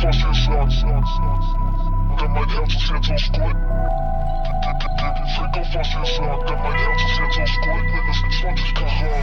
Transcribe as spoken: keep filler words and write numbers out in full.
fast gesagt. Denn mein Herz ist jetzt aus Gold. Fick auf was ihr sagt, denn mein